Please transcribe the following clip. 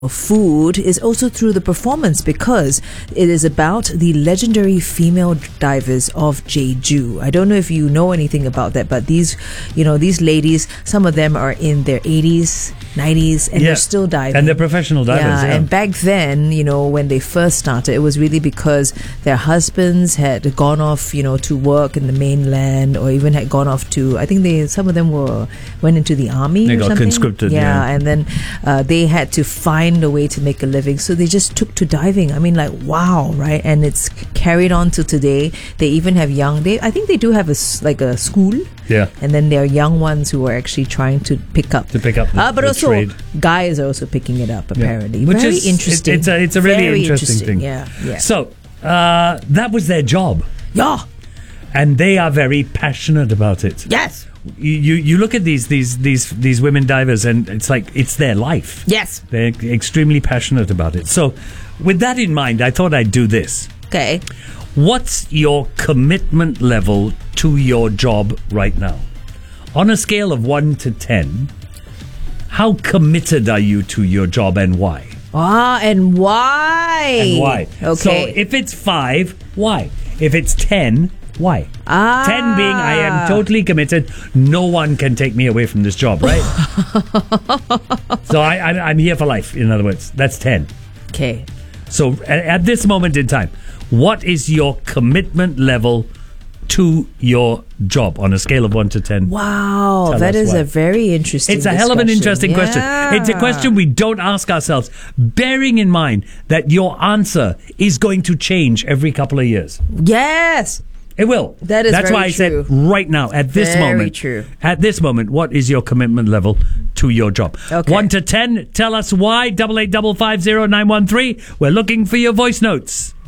food is also through the performance, because it is about the legendary female divers of Jeju. I don't know if you know anything about that, but these ladies, some of them are in their 80s, 90s, and they're still diving. And they're professional divers. And back then, when they first started, it was really because their husbands had gone off, to work in the mainland, or even had gone off to, I think some of them went into the army. They or got something. conscripted. And then they had to find a way to make a living, so they just took to diving. I mean, like, wow, right? And it's carried on to today. They even have I think they do have a school. Yeah. And then there are young ones who are actually trying to pick up. But also trade. Guys are also picking it up, apparently. Yeah. Which Very is interesting. It's a really interesting thing. Yeah. So that was their job. Yeah. And they are very passionate about it. Yes. You look at these women divers, and it's like it's their life. Yes. They're extremely passionate about it. So with that in mind, I thought I'd do this. Okay. What's your commitment level to your job right now? On a scale of 1 to 10, how committed are you to your job, and why? And why? And why? Okay. So if it's 5, why? If it's 10, why? 10 being I am totally committed. No one can take me away from this job, right? So I'm here for life, in other words. That's 10. Okay. So at this moment in time, what is your commitment level to your job on a scale of 1 to 10? Wow, that is a very interesting It's a hell of an interesting question. It's a question we don't ask ourselves, bearing in mind that your answer is going to change every couple of years. Yes. It will. That's very why I true. said right now, at this Very moment. true. At this moment, what is your commitment level to your job? Okay. 1 to 10, tell us why. 88550913. We're looking for your voice notes.